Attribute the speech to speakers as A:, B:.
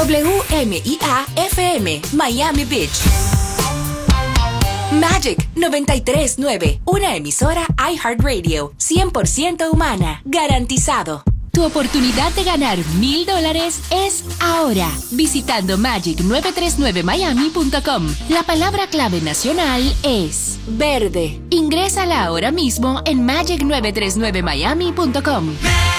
A: WMIA-FM, Miami Beach. Magic 93.9, una emisora iHeartRadio, 100% humana, garantizado.
B: Tu oportunidad de ganar $1,000 es ahora, visitando magic939miami.com. La palabra clave nacional es verde. Ingrésala ahora mismo en magic939miami.com.